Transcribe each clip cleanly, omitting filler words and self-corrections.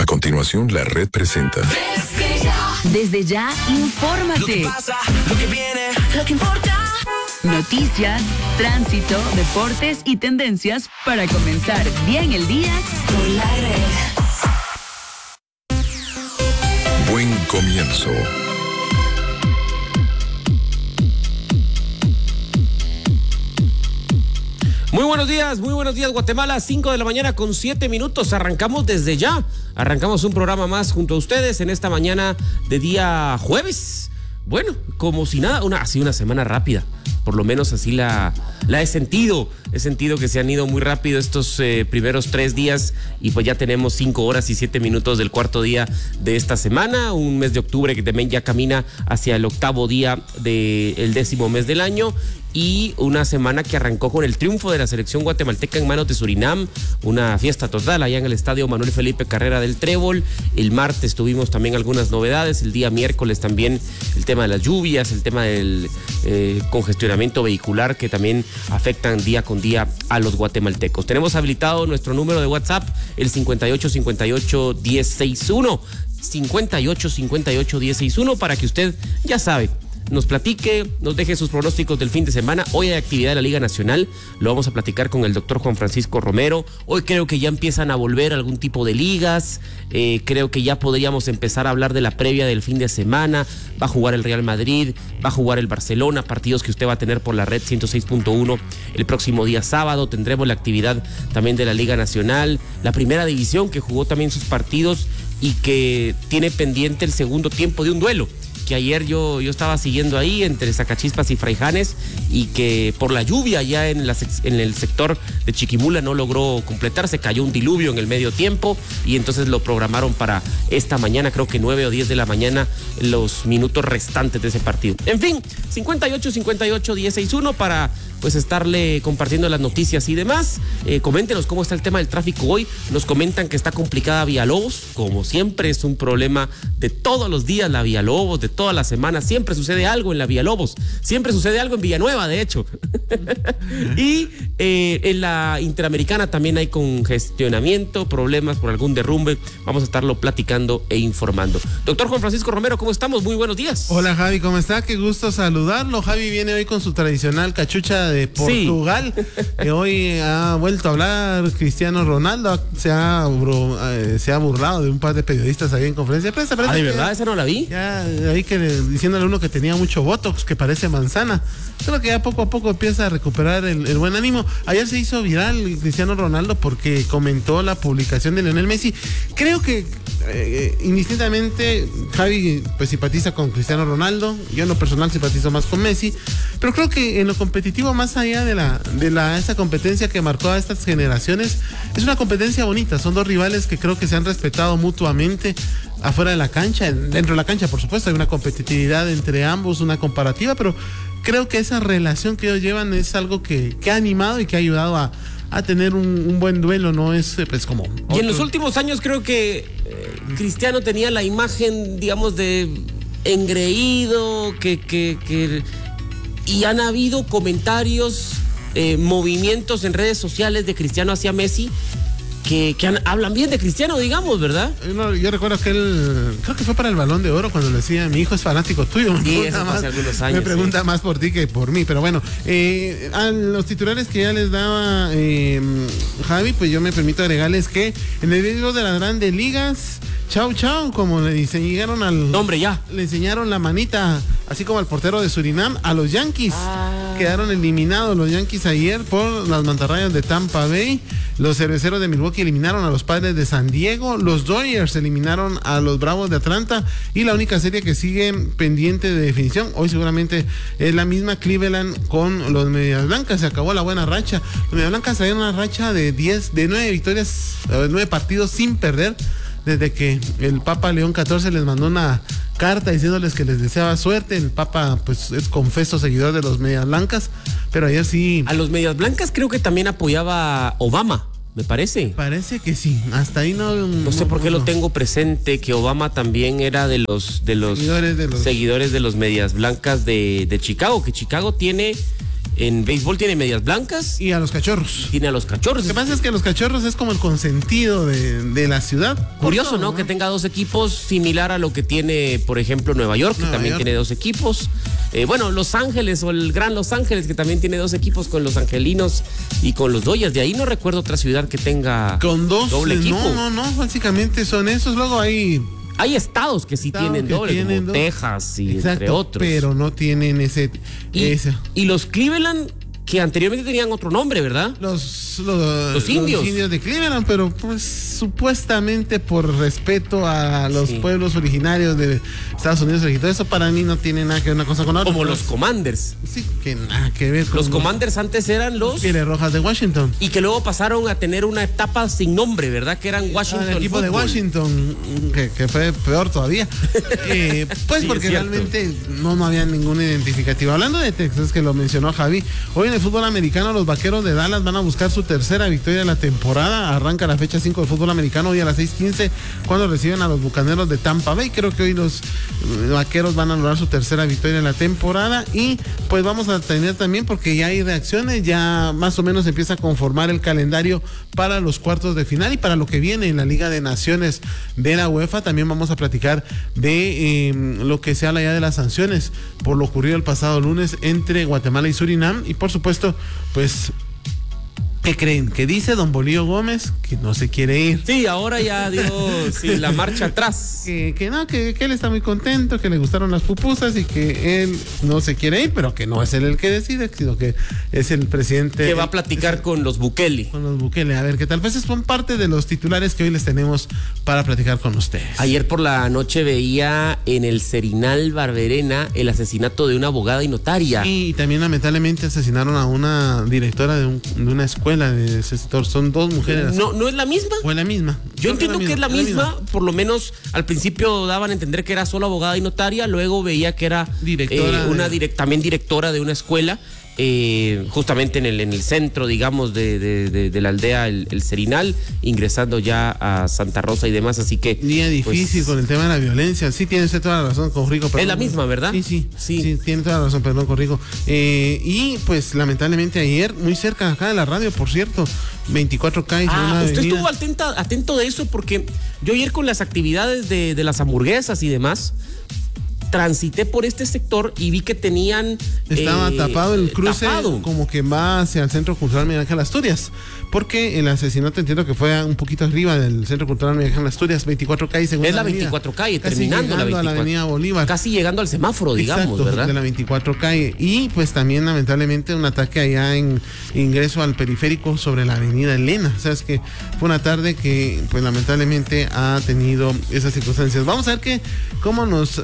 A continuación, la red presenta. Desde ya, infórmate. Lo que pasa, lo que viene, lo que importa. Noticias, tránsito, deportes y tendencias para comenzar bien el día por la red. Buen comienzo. Muy buenos días Guatemala, 5 de la mañana con 7 minutos, arrancamos desde ya, arrancamos un programa más junto a ustedes en esta mañana de día jueves. Bueno, como si nada, ha sido una semana rápida, por lo menos así la he sentido que se han ido muy rápido estos primeros 3 días y pues ya tenemos 5 horas y 7 minutos del cuarto día de esta semana, un mes de octubre que también ya camina hacia el octavo día del 10º mes del año. Y una semana que arrancó con el triunfo de la selección guatemalteca en manos de Surinam, una fiesta total allá en el estadio Manuel Felipe Carrera del Trébol. El martes tuvimos también algunas novedades, el día miércoles también el tema de las lluvias, el tema del congestionamiento vehicular que también afectan día con día a los guatemaltecos. Tenemos habilitado nuestro número de WhatsApp, el 5858-1061, 5858-1061, para que usted ya sabe, nos platique, nos deje sus pronósticos del fin de semana. Hoy hay actividad de la Liga Nacional, lo vamos a platicar con el doctor Juan Francisco Romero. Hoy creo que ya empiezan a volver algún tipo de ligas, creo que ya podríamos empezar a hablar de la previa del fin de semana. Va a jugar el Real Madrid, va a jugar el Barcelona, partidos que usted va a tener por la red 106.1 el próximo día sábado. Tendremos la actividad también de la Liga Nacional, la primera división que jugó también sus partidos y que tiene pendiente el segundo tiempo de un duelo que ayer yo estaba siguiendo ahí entre Zacachispas y Fraijanes y que por la lluvia ya en el sector de Chiquimula no logró completarse, cayó un diluvio en el medio tiempo y entonces lo programaron para esta mañana, creo que 9 o 10 de la mañana, los minutos restantes de ese partido. En fin, 58-58-1061 para pues estarle compartiendo las noticias y demás. Coméntenos cómo está el tema del tráfico hoy. Nos comentan que está complicada Villalobos, como siempre es un problema de todos los días la Villalobos, de toda la semana, siempre sucede algo en la Villalobos, siempre sucede algo en Villanueva, de hecho. Y en la Interamericana también hay congestionamiento, problemas por algún derrumbe. Vamos a estarlo platicando e informando. Doctor Juan Francisco Romero, ¿cómo estamos? Muy buenos días. Hola Javi, ¿cómo está? Qué gusto saludarlo. Javi viene hoy con su tradicional cachucha de Portugal, sí. Que hoy ha vuelto a hablar Cristiano Ronaldo, se ha burlado de un par de periodistas ahí en conferencia de prensa. ¿De verdad? ¿Esa no la vi? Ya ahí que diciéndole a uno que tenía mucho botox, que parece manzana. Creo que ya poco a poco empieza a recuperar el buen ánimo. Ayer se hizo viral Cristiano Ronaldo porque comentó la publicación de Lionel Messi. Creo que indistintamente Javi pues simpatiza con Cristiano Ronaldo, yo en lo personal simpatizo más con Messi, pero creo que en lo competitivo, más allá de esa competencia que marcó a estas generaciones, es una competencia bonita. Son dos rivales que creo que se han respetado mutuamente afuera de la cancha. Dentro de la cancha, por supuesto, hay una competitividad entre ambos, una comparativa, pero creo que esa relación que ellos llevan es algo que ha animado y que ha ayudado a tener un buen duelo, no es pues como otro. Y en los últimos años creo que Cristiano tenía la imagen, digamos, de engreído, y han habido comentarios, movimientos en redes sociales de Cristiano hacia Messi que hablan bien de Cristiano, digamos, ¿verdad? Yo recuerdo que creo que fue para el Balón de Oro cuando le decía, mi hijo es fanático tuyo. Me pregunta más por ti que por mí, pero bueno, a los titulares que ya les daba Javi, pues yo me permito agregarles que en el video de las grandes ligas, chau, como le enseñaron le enseñaron la manita, así como al portero de Surinam, a los Yankees. Quedaron eliminados los Yankees ayer por las mantarrayas de Tampa Bay. Los cerveceros de Milwaukee eliminaron a los Padres de San Diego. Los Dodgers eliminaron a los Bravos de Atlanta. Y la única serie que sigue pendiente de definición, hoy seguramente es la misma, Cleveland con los Medias Blancas. Se acabó la buena racha. Los Medias Blancas traían una racha de 9 victorias, 9 partidos sin perder, desde que el Papa León XIV les mandó una carta diciéndoles que les deseaba suerte. El Papa pues es confeso seguidor de los Medias Blancas, pero ayer sí. A los Medias Blancas creo que también apoyaba Obama, me parece. Parece que sí, hasta ahí no sé por qué lo tengo presente, que Obama también era de los seguidores de los Medias Blancas de Chicago, que Chicago tiene En béisbol tiene Medias Blancas. Y a los Cachorros. Tiene a los Cachorros. Lo que pasa es que los Cachorros es como el consentido de la ciudad. Curioso, ¿no? Que tenga 2 equipos, similar a lo que tiene, por ejemplo, Nueva York, que también tiene 2 equipos. Bueno, Los Ángeles o el Gran Los Ángeles, que también tiene 2 equipos con los Angelinos y con los Dodgers. De ahí no recuerdo otra ciudad que tenga con 2 doble equipo. No, básicamente son esos. Luego hay estados que sí tienen doble, como Texas y entre otros. Pero no tienen ese. Y los Cleveland, que anteriormente tenían otro nombre, ¿verdad? Los indios. Los indios de Cleveland, pero pues supuestamente por respeto a los pueblos originarios de Estados Unidos y todo eso, para mí no tiene nada que ver una cosa con la otra. Como los Commanders. Sí, que nada que ver con los Commanders antes eran los Pieles Rojas de Washington. Y que luego pasaron a tener una etapa sin nombre, ¿verdad? Que eran Washington. El equipo Football. de Washington, que fue peor todavía. Pues sí, porque realmente no había ningún identificativo. Hablando de Texas, que lo mencionó Javi, hoy en el fútbol americano los Vaqueros de Dallas van a buscar su tercera victoria de la temporada. Arranca la fecha 5 del fútbol americano hoy a las 6:15 cuando reciben a los Bucaneros de Tampa Bay. Creo que hoy los Vaqueros van a lograr su tercera victoria de la temporada y pues vamos a tener también, porque ya hay reacciones, ya más o menos empieza a conformar el calendario para los cuartos de final y para lo que viene en la Liga de Naciones de la UEFA. También vamos a platicar de lo que se habla ya de las sanciones por lo ocurrido el pasado lunes entre Guatemala y Surinam y por supuesto pues ¿qué creen? Que dice don Bolío Gómez que no se quiere ir. Sí, ahora ya dio la marcha atrás. Que él está muy contento, que le gustaron las pupusas y que él no se quiere ir, pero que no es él el que decide, sino que es el presidente. Que va a platicar con los Bukele. Con los Bukele, a ver qué tal. Pues son parte de los titulares que hoy les tenemos para platicar con ustedes. Ayer por la noche veía en el Serinal Barberena el asesinato de una abogada y notaria. Sí, y también lamentablemente asesinaron a una directora de una escuela de ese sector. Son 2 mujeres. ¿No es la misma? ¿O es la misma? Yo entiendo que es la misma. Por lo menos al principio daban a entender que era solo abogada y notaria, luego veía que era también directora de una escuela. Justamente en el centro, digamos, de la aldea, el Serinal, ingresando ya a Santa Rosa y demás, así que... Día difícil con el tema de la violencia. Sí, tiene usted toda la razón, Corrigo. Es la misma, ¿verdad? Sí, tiene toda la razón, perdón, Corrigo. Y pues lamentablemente ayer, muy cerca acá de la radio, por cierto, 24K. Usted estuvo atento de eso, porque yo ayer con las actividades de las hamburguesas y demás... transité por este sector y vi que tenían... Estaba tapado el cruce, como que va hacia el Centro Cultural Miguel Ángel Asturias, porque el asesinato entiendo que fue un poquito arriba del Centro Cultural Miguel Ángel Asturias, 24 y segunda. Es la 24 calle, terminando la 24. A la avenida Bolívar. Casi llegando al semáforo, digamos, exacto, ¿verdad? De la 24 calle. Y pues también lamentablemente un ataque allá en ingreso al periférico sobre la avenida Elena. O sea, es que fue una tarde que pues lamentablemente ha tenido esas circunstancias. Vamos a ver cómo nos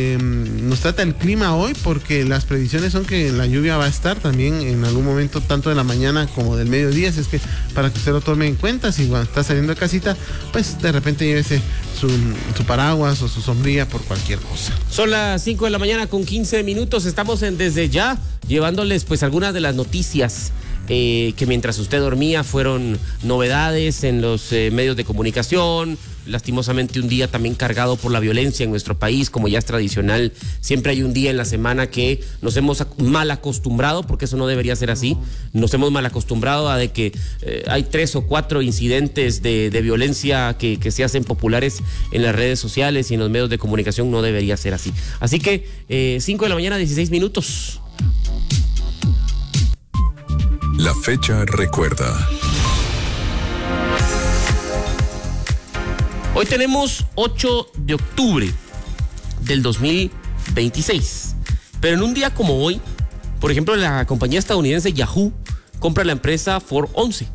trata el clima hoy, porque las previsiones son que la lluvia va a estar también en algún momento, tanto de la mañana como del mediodía. Así es que para que usted lo tome en cuenta, si está saliendo de casita, pues de repente llévese su paraguas o su sombrilla por cualquier cosa. Son las 5 de la mañana con 15 minutos. Estamos desde ya llevándoles pues algunas de las noticias que mientras usted dormía fueron novedades en los medios de comunicación. Lastimosamente un día también cargado por la violencia en nuestro país, como ya es tradicional. Siempre hay un día en la semana que nos hemos mal acostumbrado, porque eso no debería ser así. Nos hemos mal acostumbrado a de que hay 3 o 4 incidentes de violencia que se hacen populares en las redes sociales y en los medios de comunicación. No debería ser así. Así que 5 de la mañana, 16 minutos. La fecha recuerda. Hoy tenemos 8 de octubre del 2026. Pero en un día como hoy, por ejemplo, la compañía estadounidense Yahoo compra la empresa 411,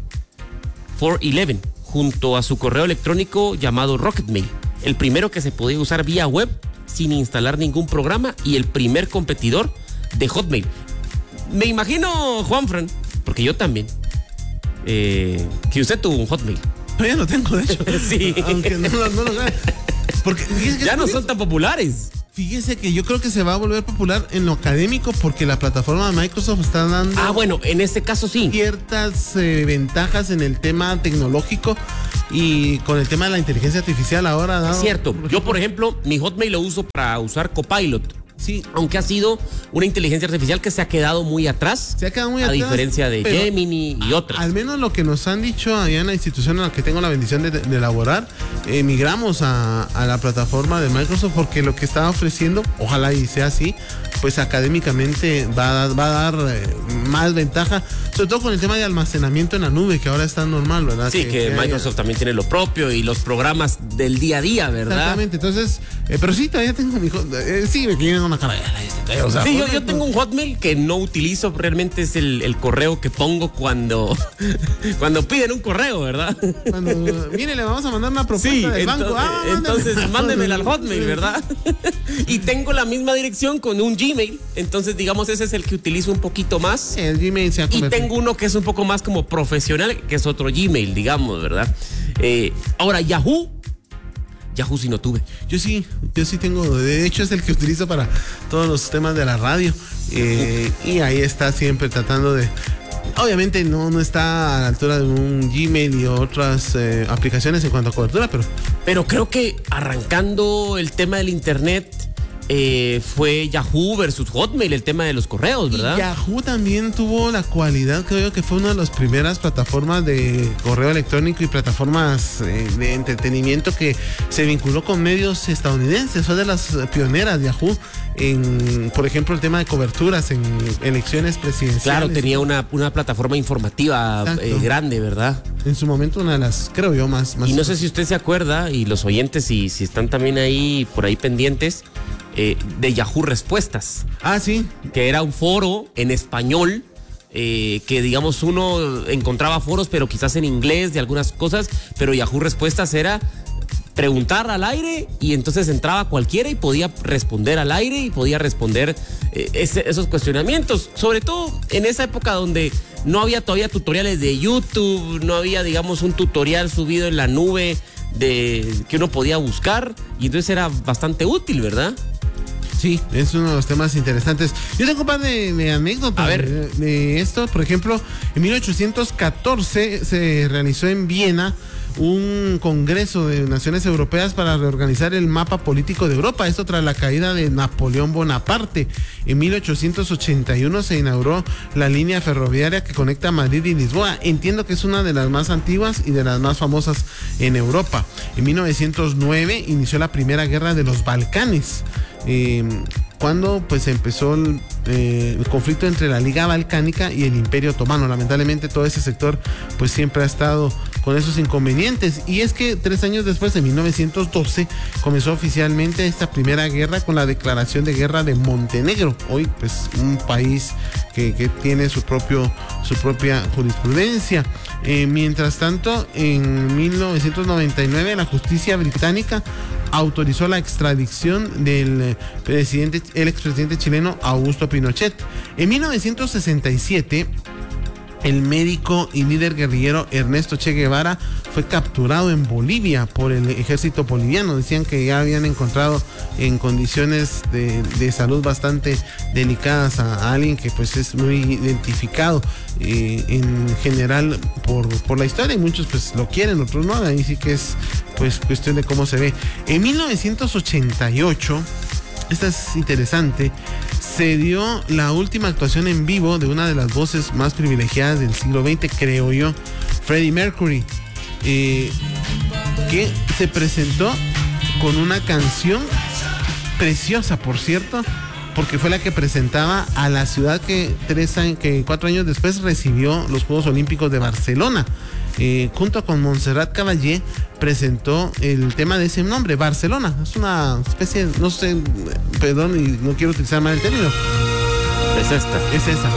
junto a su correo electrónico llamado Rocketmail, el primero que se podía usar vía web sin instalar ningún programa y el primer competidor de Hotmail. Me imagino, Juanfran, porque yo también, que usted tuvo un Hotmail. Todavía lo tengo, de hecho. Sí. Aunque no lo sabe. Porque ya no son tan populares. Fíjese que yo creo que se va a volver popular en lo académico, porque la plataforma de Microsoft está dando... bueno, en este caso sí. Ciertas ventajas en el tema tecnológico y con el tema de la inteligencia artificial ahora. Es cierto. Yo, por ejemplo, mi Hotmail lo uso para usar Copilot. Sí. Aunque ha sido una inteligencia artificial que se ha quedado muy atrás. Se ha quedado muy atrás. A diferencia de Gemini y otras. Al menos lo que nos han dicho allá en la institución en la que tengo la bendición de laborar, migramos a la plataforma de Microsoft porque lo que está ofreciendo, ojalá y sea así, pues académicamente va a dar más ventaja, sobre todo con el tema de almacenamiento en la nube, que ahora está normal, ¿verdad? Sí, que Microsoft también tiene lo propio y los programas del día a día, ¿verdad? Exactamente, entonces, pero sí, todavía tengo mi sí, me quieren una cara. O sea, sí, yo tengo un Hotmail que no utilizo, realmente es el correo que pongo cuando piden un correo, ¿verdad? Mire, le vamos a mandar una propuesta del banco. Entonces mándemela al Hotmail, ¿verdad? Y tengo la misma dirección con un Gmail, entonces digamos ese es el que utilizo un poquito más. El Gmail se ha convertido. Y tengo uno que es un poco más como profesional, que es otro Gmail, digamos, ¿verdad? Ahora, Yahoo sí no tuve. Yo sí tengo, de hecho es el que utilizo para todos los temas de la radio, y ahí está siempre tratando de, obviamente no está a la altura de un Gmail y otras aplicaciones en cuanto a cobertura, pero creo que arrancando el tema del internet fue Yahoo versus Hotmail, el tema de los correos, ¿verdad? Y Yahoo también tuvo la cualidad, creo que fue una de las primeras plataformas de correo electrónico y plataformas de entretenimiento que se vinculó con medios estadounidenses. Fue de las pioneras Yahoo en, por ejemplo, el tema de coberturas en elecciones presidenciales. Claro, tenía una plataforma informativa grande, ¿verdad? En su momento una de las, creo yo, más. Y no sé si usted se acuerda, y los oyentes, si están también ahí, por ahí pendientes, de Yahoo Respuestas. Ah, sí. Que era un foro en español, que digamos uno encontraba foros, pero quizás en inglés de algunas cosas, pero Yahoo Respuestas era preguntar al aire y entonces entraba cualquiera y podía responder al aire y podía responder esos cuestionamientos, sobre todo en esa época donde no había todavía tutoriales de YouTube, no había digamos un tutorial subido en la nube que uno podía buscar, y entonces era bastante útil, ¿verdad? Sí, es uno de los temas interesantes. Yo tengo un par de anécdotas. A ver. De esto. Por ejemplo, en 1814 se realizó en Viena un congreso de naciones europeas para reorganizar el mapa político de Europa. Esto tras la caída de Napoleón Bonaparte. En 1881 se inauguró la línea ferroviaria que conecta Madrid y Lisboa. Entiendo que es una de las más antiguas y de las más famosas en Europa. En 1909 inició la Primera Guerra de los Balcanes, cuando pues empezó el conflicto entre la Liga Balcánica y el Imperio Otomano. Lamentablemente todo ese sector pues siempre ha estado con esos inconvenientes, y es que 3 años después, en 1912, comenzó oficialmente esta primera guerra con la declaración de guerra de Montenegro, hoy pues un país que tiene su propia jurisprudencia. Mientras tanto, en 1999 la justicia británica autorizó la extradición del expresidente chileno Augusto Pinochet. En 1967, el médico y líder guerrillero Ernesto Che Guevara fue capturado en Bolivia por el ejército boliviano. Decían que ya habían encontrado en condiciones de salud bastante delicadas a alguien que pues es muy identificado en general por la historia, y muchos pues lo quieren, otros no. Ahí sí que es pues cuestión de cómo se ve. En 1988, esta es interesante, se dio la última actuación en vivo de una de las voces más privilegiadas del siglo XX, creo yo, Freddie Mercury, que se presentó con una canción preciosa, por cierto, porque fue la que presentaba a la ciudad que 4 años después recibió los Juegos Olímpicos de Barcelona. Junto con Montserrat Caballé presentó el tema de ese nombre, Barcelona. Es una especie, no sé, perdón, y no quiero utilizar mal el término. Es esa. Es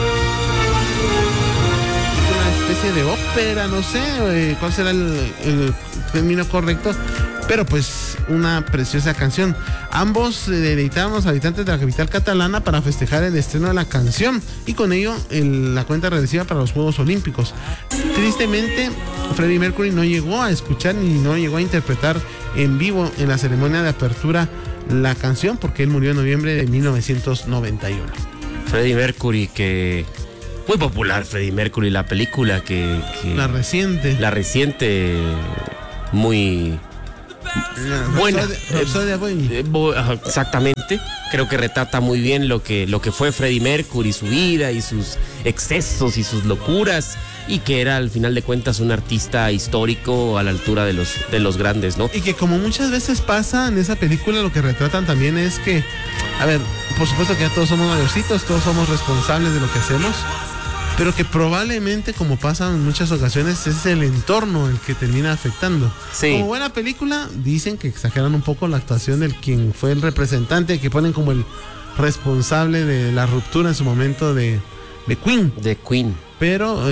una especie de ópera, no sé cuál será el término correcto, pero pues una preciosa canción. Ambos deleitaron a los habitantes de la capital catalana para festejar el estreno de la canción, y con ello la cuenta regresiva para los Juegos Olímpicos. Tristemente, Freddie Mercury no llegó a escuchar ni no llegó a interpretar en vivo en la ceremonia de apertura la canción, porque él murió en noviembre de 1991. Freddie Mercury, que muy popular. Freddie Mercury, la película que la reciente, muy buena. Rhapsodia Bohemia. Exactamente. Creo que retrata muy bien lo que fue Freddie Mercury, su vida y sus excesos y sus locuras, y que era al final de cuentas un artista histórico a la altura de los grandes, ¿no? Y que como muchas veces pasa en esa película, lo que retratan también es que, a ver, por supuesto que ya todos somos mayorcitos, todos somos responsables de lo que hacemos, pero que probablemente, como pasa en muchas ocasiones, es el entorno el que termina afectando. Sí. Como buena película, dicen que exageran un poco la actuación del quien fue el representante, que ponen como el responsable de la ruptura en su momento de Queen. De Queen. Pero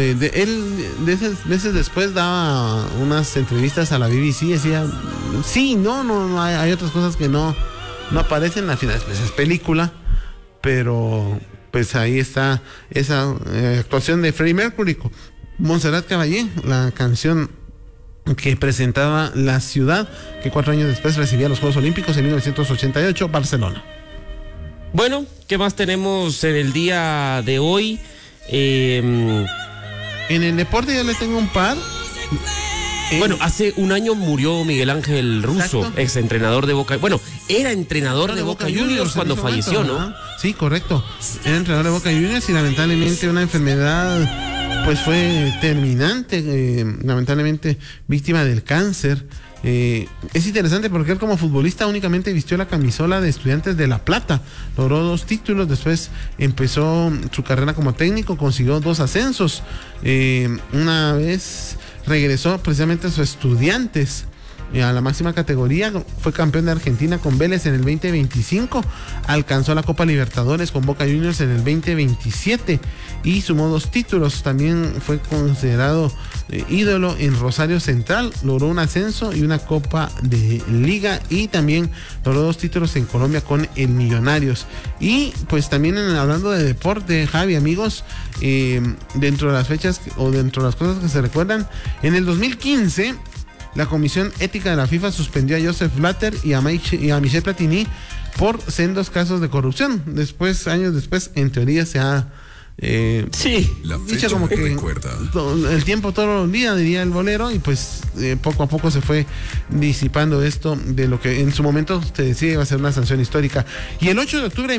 meses después daba unas entrevistas a la BBC y decía, sí, no, hay otras cosas que no aparecen, al final pues es película, pero pues ahí está esa actuación de Freddie Mercury. Montserrat Caballé, la canción que presentaba la ciudad que 4 años después recibía los Juegos Olímpicos en 1988, Barcelona. Bueno, ¿qué más tenemos en el día de hoy? En el deporte yo le tengo un par. Bueno, hace un año murió Miguel Ángel Russo, exentrenador de Boca. Bueno, era entrenador de Boca Juniors cuando falleció, ¿no? Sí, correcto. Era entrenador de Boca Juniors y lamentablemente una enfermedad pues fue terminante, lamentablemente víctima del cáncer. Es interesante porque él como futbolista únicamente vistió la camisola de Estudiantes de La Plata, logró 2 títulos, después empezó su carrera como técnico, consiguió 2 ascensos, una vez regresó precisamente a sus Estudiantes a la máxima categoría, fue campeón de Argentina con Vélez en el 2025, alcanzó la Copa Libertadores con Boca Juniors en el 2027 y sumó 2 títulos, también fue considerado ídolo en Rosario Central, logró un ascenso y una Copa de Liga y también logró 2 títulos en Colombia con el Millonarios. Y pues también hablando de deporte, Javi, amigos, dentro de las fechas o dentro de las cosas que se recuerdan, en el 2015 la Comisión Ética de la FIFA suspendió a Joseph Blatter y a Michel Platini por sendos casos de corrupción. Después, años después, en teoría se ha dicho como que el tiempo todo lo olvida, diría el bolero, y pues poco a poco se fue disipando esto de lo que en su momento se decía iba a ser una sanción histórica. Y el 8 de octubre de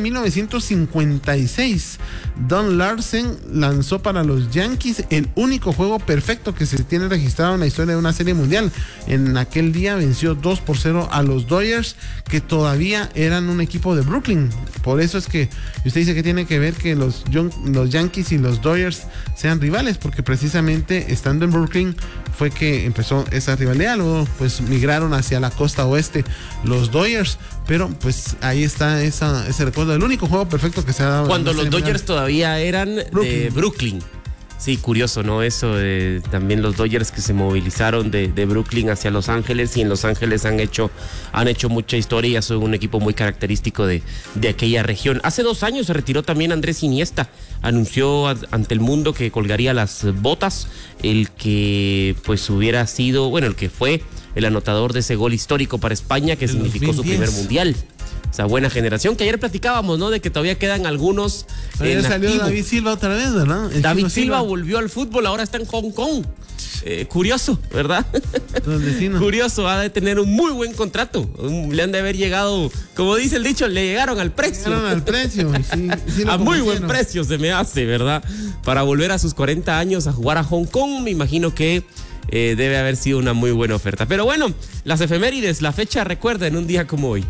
1956, Don Larsen lanzó para los Yankees el único juego perfecto que se tiene registrado en la historia de una serie mundial. En aquel día venció 2-0 a los Dodgers, que todavía eran un equipo de Brooklyn. Por eso es que usted dice que tiene que ver que los Yankees y los Dodgers sean rivales, porque precisamente estando en Brooklyn fue que empezó esa rivalidad. Luego pues migraron hacia la costa oeste los Dodgers, pero pues ahí está ese recuerdo del único juego perfecto que se ha dado cuando los Dodgers todavía eran de Brooklyn. Sí, curioso, ¿no? Eso de también los Dodgers que se movilizaron de Brooklyn hacia Los Ángeles, y en Los Ángeles han hecho mucha historia y son un equipo muy característico de aquella región. Hace 2 años se retiró también Andrés Iniesta, anunció ante el mundo que colgaría las botas, el que pues hubiera sido, bueno, el que fue el anotador de ese gol histórico para España que significó 2010. Su primer mundial. Esa buena generación que ayer platicábamos, ¿no? De que todavía quedan algunos. Ayer salió activo. David Silva otra vez, ¿verdad? David Silva volvió al fútbol, ahora está en Hong Kong. Curioso, ¿verdad? Curioso, ha de tener un muy buen contrato. Le han de haber llegado, como dice el dicho, le llegaron al precio. Llegaron al precio. Sí, a muy buen precio se me hace, ¿verdad? Para volver a sus 40 años a jugar a Hong Kong, me imagino que debe haber sido una muy buena oferta. Pero bueno, las efemérides, la fecha recuerda en un día como hoy.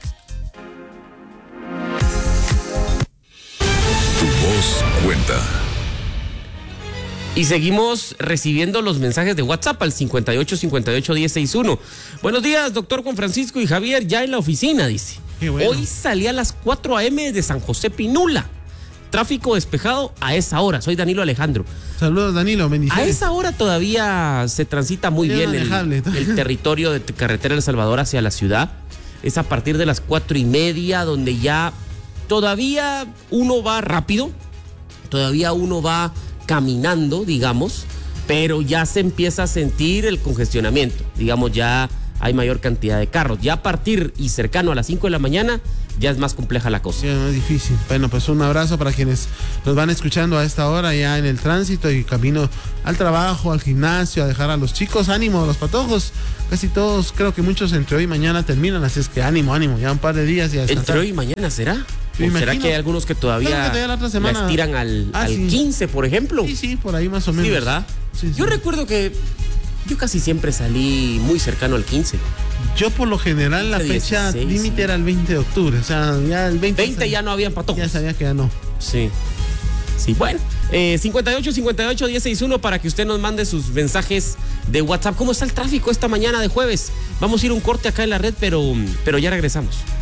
Cuenta. Y seguimos recibiendo los mensajes de WhatsApp al 5858-1061. Buenos días, doctor Juan Francisco y Javier, ya en la oficina, dice. Bueno. Hoy salí a las 4 a.m. de San José Pinula. Tráfico despejado a esa hora. Soy Danilo Alejandro. Saludos, Danilo, bendiciones. A esa hora todavía se transita muy bien el territorio de carretera El Salvador hacia la ciudad. Es a partir de las 4:30, donde ya todavía uno va rápido. Todavía uno va caminando, digamos, pero ya se empieza a sentir el congestionamiento. Digamos, ya hay mayor cantidad de carros. Ya a partir y cercano a las 5 de la mañana ya es más compleja la cosa. Sí, es difícil. Bueno, pues un abrazo para quienes nos van escuchando a esta hora ya en el tránsito y camino al trabajo, al gimnasio, a dejar a los chicos. Ánimo, los patojos. Casi todos, creo que muchos entre hoy y mañana terminan, así es que ánimo, ya un par de días y a descansar. ¿Entre hoy y mañana será? ¿O será que hay algunos que todavía la otra semana la estiran al 15, por ejemplo? Sí, por ahí más o menos. Sí, ¿verdad? Sí. Yo recuerdo que yo casi siempre salí muy cercano al 15. Yo por lo general la fecha límite era el 20 de octubre, o sea, ya el 20 ya no habían patojos. Ya sabía que ya no. Sí, bueno. 58-58-1061 para que usted nos mande sus mensajes de WhatsApp. ¿Cómo está el tráfico esta mañana de jueves? Vamos a ir un corte acá en la red, pero ya regresamos.